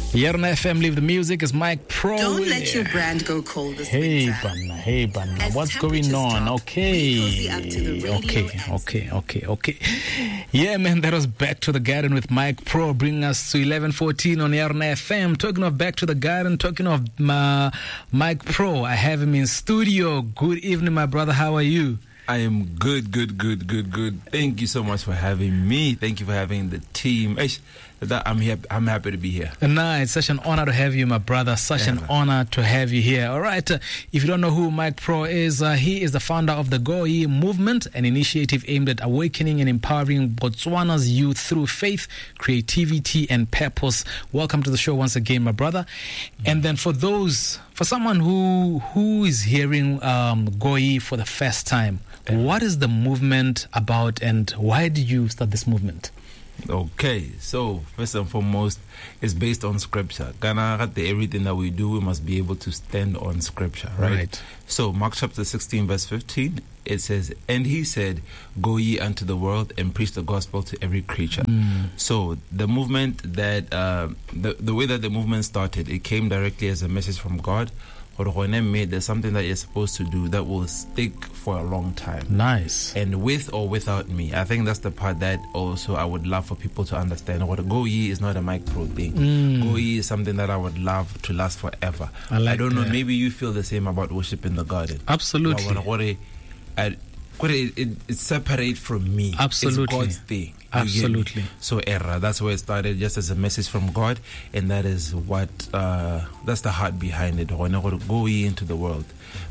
Here on FM, Leave the Music is Mike Pro. Don't let your brand go cold this Hey, winter. Banna, hey, Banna. As What's going on? drop, Okay. we cozy up to the radio Okay. Yeah, man, that was Back to the Garden with Mike Pro, bringing us to 11:14 on Air FM. Talking of Back to the Garden, talking of Mike Pro, I have him in studio. Good evening, my brother. How are you? I am good. Thank you so much for having me. Thank you for having the team. I'm happy to be here. Nah, it's such an honor to have you, my brother. Such an honor to have you here. All right. If you don't know who Mike Pro is, he is the founder of the Goyi movement, an initiative aimed at awakening and empowering Botswana's youth through faith, creativity, and purpose. Welcome to the show once again, my brother. And then for someone who is hearing Goyi for the first time, what is the movement about and why did you start this movement? Okay, so first and foremost, it's based on scripture. Everything that we do, we must be able to stand on scripture, right? So Mark chapter 16, verse 15, it says, "And he said, go ye unto the world and preach the gospel to every creature." So the movement that, the way that the movement started, it came directly as a message from God. There's something that you're supposed to do that will stick for a long time. Nice. And with or without me. I think that's the part that also I would love for people to understand. Go Ye is not a Mike Pro thing. Go Ye is something that I would love to last forever. I don't know, maybe you feel the same about worship in the garden. Absolutely. It's separate from me. Absolutely. It's God's thing. Absolutely. So that's where it started, just as a message from God, and that is what that's the heart behind it. When I go into the world,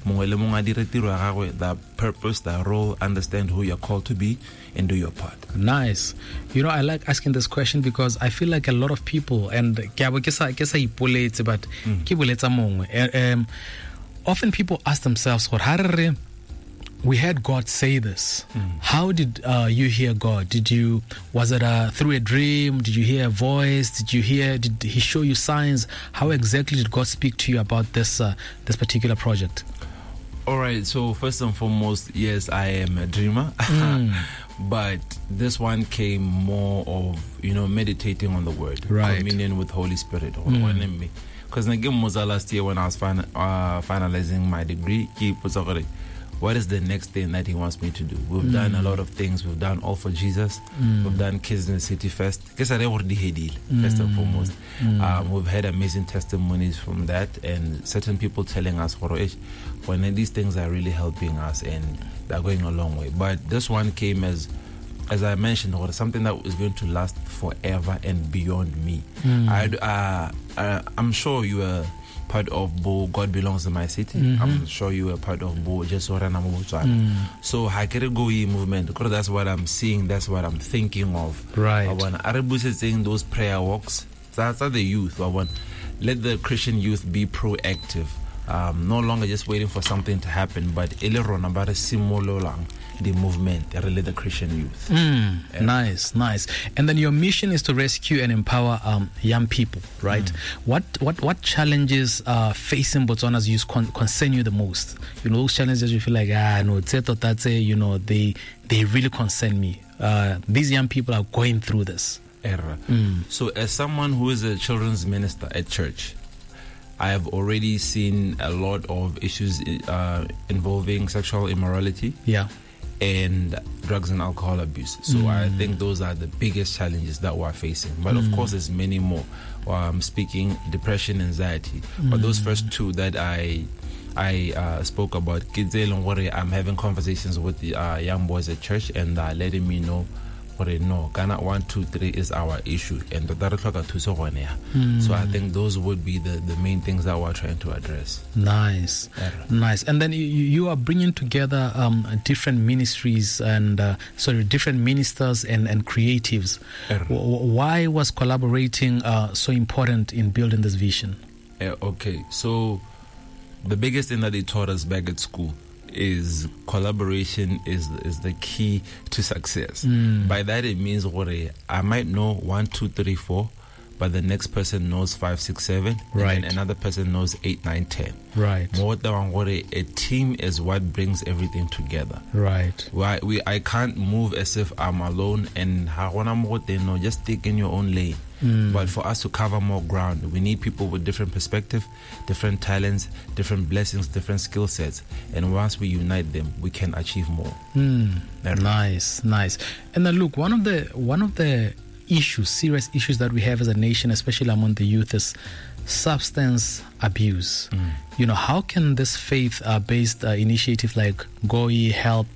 the purpose, the role, understand who you're called to be, and do your part. Nice. You know, I like asking this question because I feel like a lot of people, and often people ask themselves, we heard God say this. How did you hear God? Was it through a dream? Did you hear a voice? Did he show you signs? How exactly did God speak to you about this particular project? All right, so first and foremost, yes, I am a dreamer. But this one came more of, meditating on the word, communion with Holy Spirit. Because last year when I was finalizing my degree, what is the next thing that he wants me to do? We've done a lot of things. We've done All for Jesus. We've done Kids in the City Fest. First and foremost. We've had amazing testimonies from that, and certain people telling us when these things are really helping us and they're going a long way. But this one came as I mentioned, something that is going to last forever and beyond me. I'm sure you are part of Bo God Belongs in My City. I'm sure you are part of Bo Jesora Namubutswana. So Hakere Goyi movement, because that's what I'm seeing, that's what I'm thinking of. Right. When Arabus is saying those prayer walks, that's the youth. Let the Christian youth be proactive. No longer just waiting for something to happen, but the movement, really the Christian youth. Nice. And then your mission is to rescue and empower young people, right? What challenges facing Botswana's youth concern you the most? Those challenges you feel like, they really concern me. These young people are going through this. So as someone who is a children's minister at church, I have already seen a lot of issues involving sexual immorality. And drugs and alcohol abuse. So I think those are the biggest challenges that we're facing. But of course, there's many more. I'm speaking depression, anxiety. But those first two that I spoke about, I'm having conversations with the young boys at church, and letting me know, Ghana 1, 2, 3 is our issue, and so I think those would be the main things that we're trying to address. Nice. And then you are bringing together different ministries and different ministers and creatives. Why was collaborating so important in building this vision? Okay, so the biggest thing that they taught us back at school is collaboration is the key to success. By that it means I might know 1, 2, 3, 4, but the next person knows 5, 6, 7, right, and another person knows 8, 9, 10. Right. A team is what brings everything together. Right. I can't move as if I'm alone and just stick in your own lane. But for us to cover more ground, we need people with different perspective, different talents, different blessings, different skill sets. And once we unite them, we can achieve more. Nice. And then look, one of the issues, serious issues that we have as a nation, especially among the youth, is substance abuse. How can this faith-based initiative like GOI help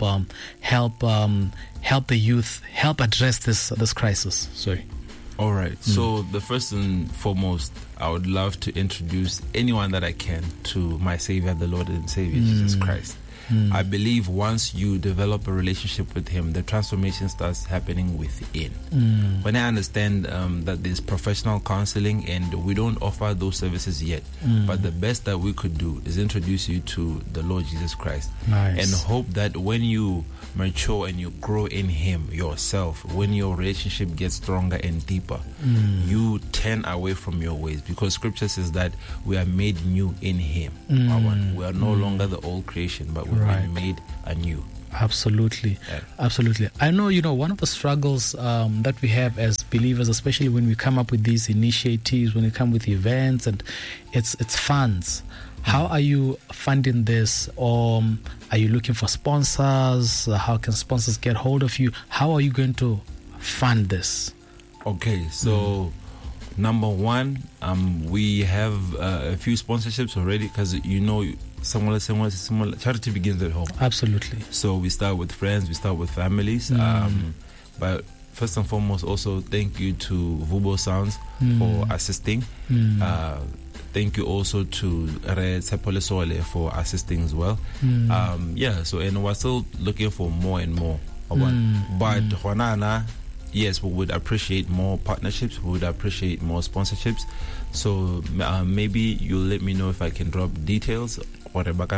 the youth, help address this crisis? Sorry. All right. So the first and foremost, I would love to introduce anyone that I can to my Savior, the Lord and Savior, Jesus Christ. I believe once you develop a relationship with Him, the transformation starts happening within. When I understand that there's professional counseling and we don't offer those services yet, but the best that we could do is introduce you to the Lord Jesus Christ. Nice. And hope that when you mature and you grow in Him yourself, when your relationship gets stronger and deeper, you turn away from your ways, because Scripture says that we are made new in Him. We are no longer the old creation, but we've been made anew. Absolutely. I know, one of the struggles that we have as believers, especially when we come up with these initiatives, when we come with events, and it's funds. How are you funding this? Or are you looking for sponsors? How can sponsors get hold of you? How are you going to fund this? Okay, so number one, we have a few sponsorships already, because similar charity begins at home. Absolutely. So we start with friends, we start with families. But first and foremost, also thank you to Vubo Sounds for assisting. Thank you also to Re Tsepolesole for assisting as well. So and we're still looking for more and more. But Juanana, yes, we would appreciate more partnerships. We would appreciate more sponsorships. So maybe you'll let me know if I can drop details. No,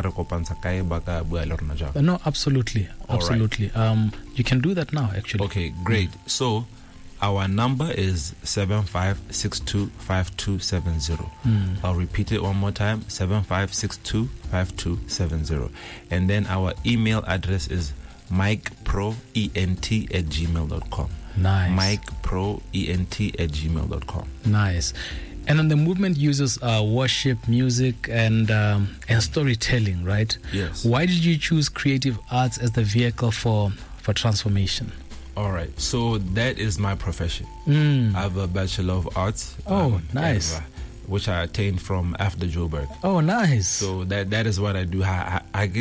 absolutely. Right. You can do that now, actually. Okay, great. So our number is 75625270. I'll repeat it one more time, 75625270. And then our email address is mikeproent@gmail.com. Nice. mikeproent@gmail.com. Nice. And then the movement uses worship, music, and storytelling, right? Yes. Why did you choose creative arts as the vehicle for transformation? All right. So that is my profession. I have a Bachelor of Arts. Oh, nice. Which I attained from after Joburg. Oh, nice. So that is what I do. I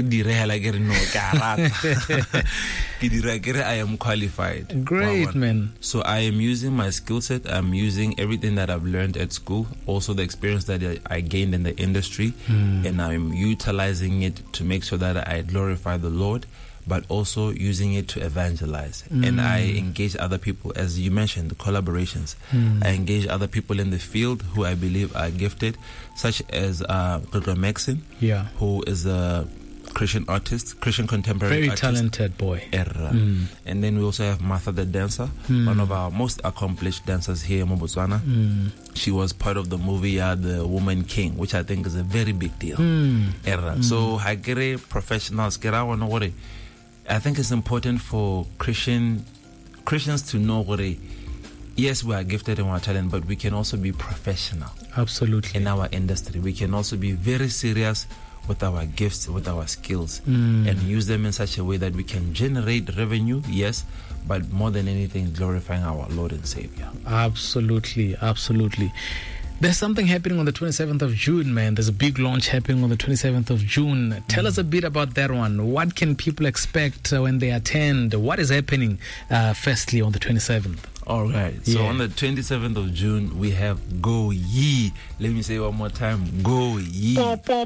am qualified. Great, man. So I am using my skill set. I'm using everything that I've learned at school, also the experience that I gained in the industry, and I'm utilizing it to make sure that I glorify the Lord, but also using it to evangelize. And I engage other people, as you mentioned, the collaborations. I engage other people in the field who I believe are gifted, such as Dr. Maxine, who is a Christian artist, Christian contemporary very artist. Talented boy. And then we also have Martha the dancer, one of our most accomplished dancers here in Botswana. She was part of the movie The Woman King, which I think is a very big deal. So I get a professional skill. I think it's important for Christians to know what yes, we are gifted and we are talented, but we can also be professional. Absolutely. In our industry, we can also be very serious with our gifts, with our skills, and use them in such a way that we can generate revenue, yes, but more than anything, glorifying our Lord and Savior. Absolutely. There's something happening on the 27th of June, man. There's a big launch happening on the 27th of June. Tell us a bit about that one. What can people expect when they attend? What is happening, firstly, on the 27th? All right. So on the 27th of June, we have Go Ye. Let me say one more time. Go Ye.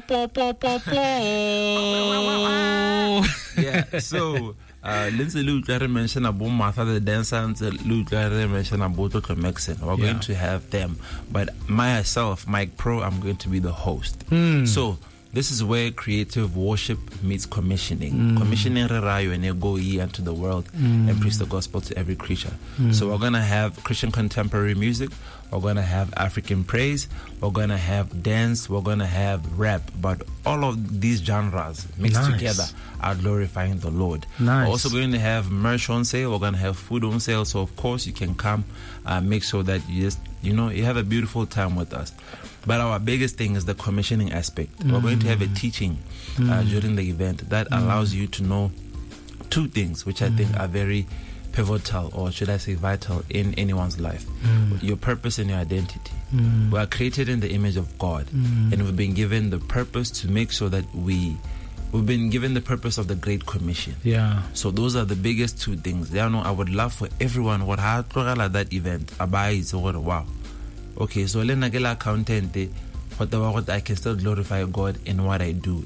So Lindsay Lutlare mentioned about Martha the dancer, and Lutlare mentioned about Dr. Maxine. We're going to have them. But myself, Mike Pro, I'm going to be the host. So this is where creative worship meets commissioning. Commissioning Rerayo and Go Ye unto the world and preach the gospel to every creature. So we're going to have Christian contemporary music. We're going to have African praise. We're going to have dance. We're going to have rap. But all of these genres mixed together are glorifying the Lord. We're also going to have merch on sale. We're going to have food on sale. So, of course, you can come. Make sure that you just You know, you have a beautiful time with us. But our biggest thing is the commissioning aspect. We're going to have a teaching during the event that allows you to know two things, which I think are very pivotal, or should I say vital, in anyone's life. Your purpose and your identity. We are created in the image of God, and we've been given the purpose to make sure that we've been given the purpose of the Great Commission. Yeah. So those are the biggest two things. I know I would love for everyone what had that event. Wow. Okay, so let me get accountant. What I can still glorify God in what I do.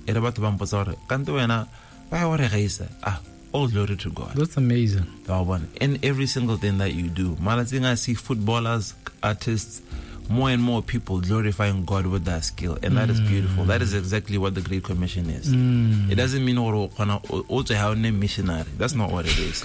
All glory to God. That's amazing. In every single thing that you do. I see footballers, artists, more and more people glorifying God with that skill, and that is beautiful. That is exactly what the Great Commission is. It doesn't mean also have a missionary. That's not what it is.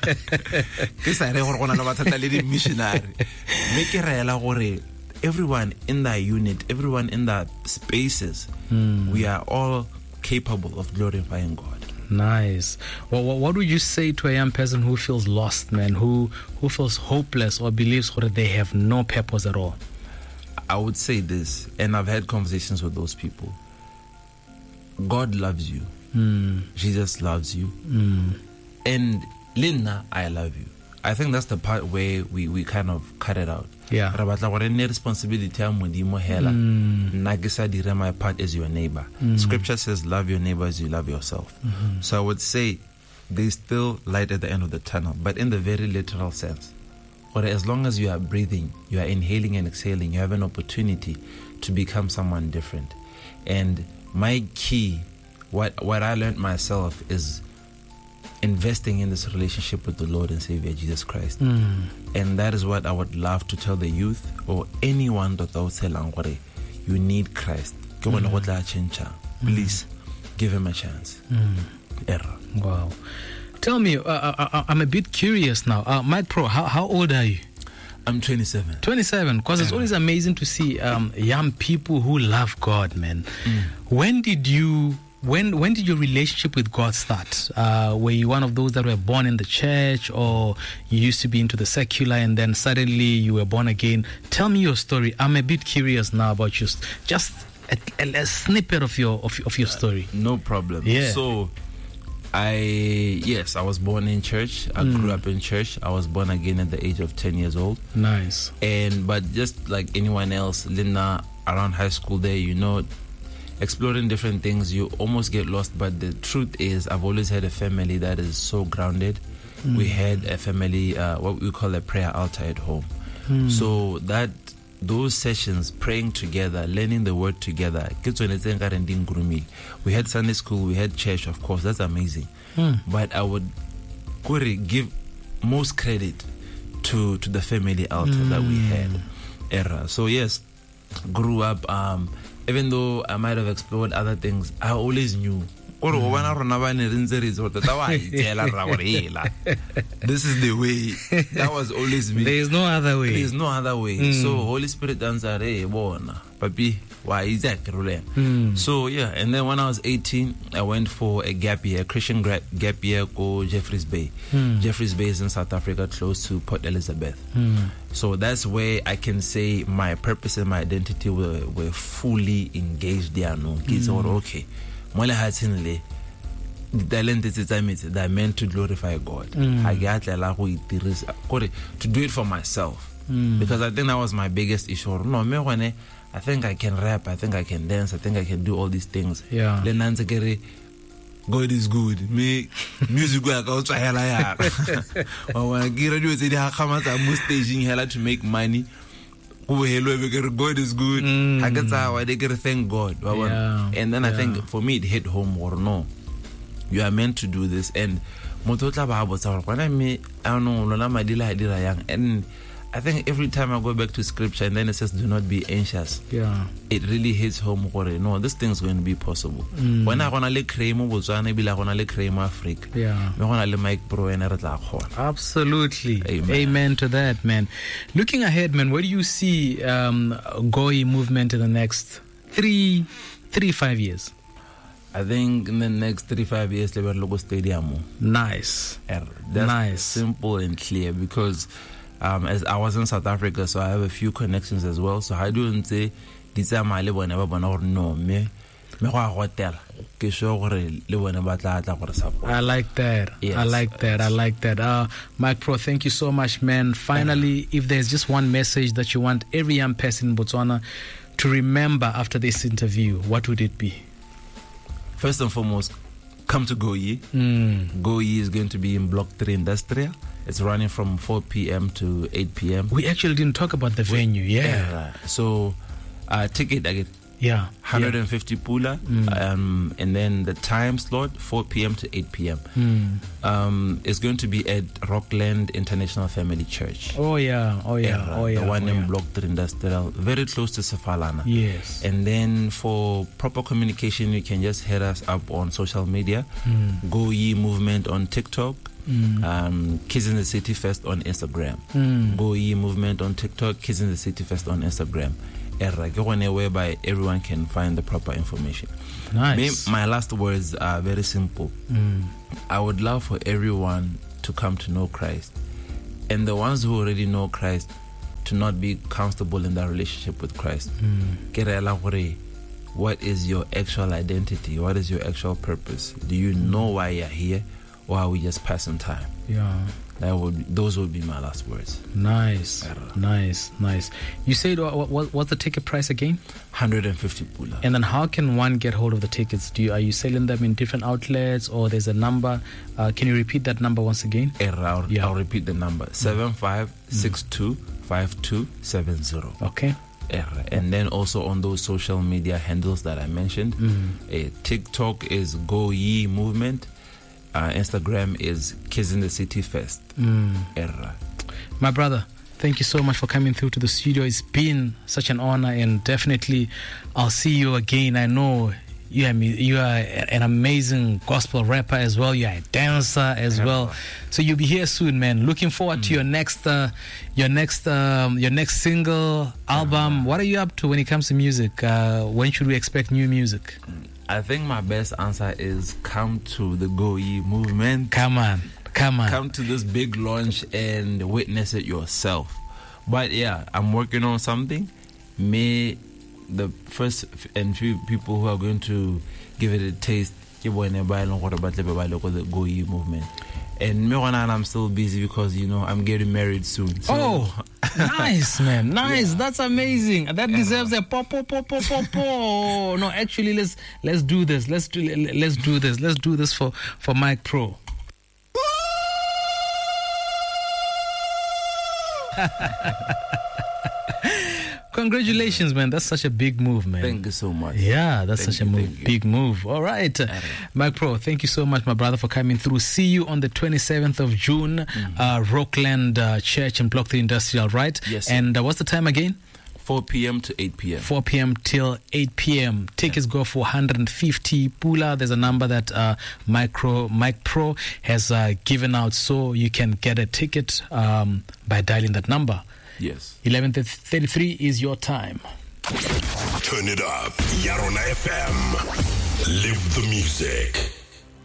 Everyone in that unit, everyone in that spaces, we are all capable of glorifying God. Nice. Well, what would you say to a young person who feels lost, man, who feels hopeless or believes that they have no purpose at all? I would say this, and I've had conversations with those people. God loves you. Jesus loves you. And Linda, I love you. I think that's the part where we kind of cut it out. Yeah. Responsibility my part as your neighbor. Scripture says love your neighbor as you love yourself. So I would say there's still light at the end of the tunnel, but in the very literal sense. Or as long as you are breathing, you are inhaling and exhaling, you have an opportunity to become someone different. And my key, what I learned myself, is investing in this relationship with the Lord and Savior Jesus Christ. And that is what I would love to tell the youth or anyone that will say, you need Christ. Please give him a chance. Wow. Tell me, I'm a bit curious now. Mike Pro, how old are you? I'm 27. 27, because it's always amazing to see young people who love God, man. When did your relationship with God start? Were you one of those that were born in the church, or you used to be into the secular and then suddenly you were born again? Tell me your story. I'm a bit curious now about you. Just a snippet of your story. No problem. Yeah. So, I was born in church. I grew up in church. I was born again at the age of 10 years old. Nice. But just like anyone else, Linda, around high school there, exploring different things, you almost get lost. But the truth is, I've always had a family that is so grounded. We had a family, what we call a prayer altar at home. So those sessions, praying together, learning the word together, we had Sunday school, we had church, of course, that's amazing. But I would give most credit to the family altar that we had. So yes, grew up, even though I might have explored other things, I always knew this is the way. That was always me. There is no other way. There is no other way. So Holy Spirit answered, hey, papi, why is that? So yeah, and then when I was 18, I went for a gap year, a Christian gap year called Jeffreys Bay. Jeffreys Bay is in South Africa, close to Port Elizabeth. So that's where I can say my purpose and my identity were fully engaged there. Okay. The talent is that I meant to glorify God. To do it for myself. Because I think that was my biggest issue. I think I can rap, I think I can dance, I think I can do all these things. Yeah. God is good. Me music work out to make money. God is good. I thank God. Yeah. And then I think for me it hit home, or no, you are meant to do this. And and I think every time I go back to scripture and then it says do not be anxious, it really hits home. No, this thing is going to be possible. When I want to create Africa, absolutely. Amen to that, man. Looking ahead, man, where do you see GOI movement in the next 3-5 years? I think in the next 3-5 years, they will logo stadium. Nice. That's simple and clear, because As I was in South Africa, so I have a few connections as well. So I don't say no me. I like that. Yes. I like that. Mike Pro, thank you so much, man. Finally, if there's just one message that you want every young person in Botswana to remember after this interview, what would it be? First and foremost, come to Goyi. Goyi is going to be in Block 3 Industrial. It's running from 4 p.m. to 8 p.m. We actually didn't talk about the venue, yeah. So, ticket, I get 150 pula, and then the time slot 4 p.m. to 8 p.m. It's going to be at Rockland International Family Church. The one in Block 3 Industrial, very close to Sefalana. Yes. And then for proper communication, you can just hit us up on social media. Go Ye Movement on TikTok. Kids in the City Fest on Instagram. Go Ye Movement on TikTok. Kids in the City Fest on Instagram. Whereby everyone can find the proper information. Nice. My last words are very simple. I would love for everyone to come to know Christ, and the ones who already know Christ to not be comfortable in their relationship with Christ. What is your actual identity? What is your actual purpose? Do you know why you're here, or are we just passing time? Those would be my last words. Nice. You said what's the ticket price again? 150 pula. And then how can one get hold of the tickets? Are you selling them in different outlets, or there's a number? Can you repeat that number once again? I'll repeat the number: 75625270. Okay. And then also on those social media handles that I mentioned, TikTok is Go Ye Movement. Instagram is Kids in the City Fest. My brother, thank you so much for coming through to the studio. It's been such an honor, and definitely I'll see you again. I know you are an amazing gospel rapper as well. You are a dancer as well. So you'll be here soon, man. Looking forward to your next single album. What are you up to when it comes to music? When should we expect new music? I think my best answer is come to the Go Ye Movement. Come on. Come to this big launch and witness it yourself. But yeah, I'm working on something. The first and few people who are going to give it a taste, the Go Ye Movement. And me I'm still busy because I'm getting married soon. So. Nice, man. Nice. Yeah. That's amazing. That deserves a pop. No, actually, let's do this. Let's do this for Mike Pro. Congratulations, man. That's such a big move, man. Thank you so much. Yeah, that's such a big move. All right. Mike Pro, thank you so much, my brother, for coming through. See you on the 27th of June, Rockland Church in Block 3 Industrial, right? Yes, sir. And what's the time again? 4 p.m. to 8 p.m. 4 p.m. till 8 p.m. Tickets go for 150 pula. There's a number that Mike Pro has given out, so you can get a ticket by dialing that number. Yes. 11:33 is your time. Turn it up. Yarona FM. Live the music.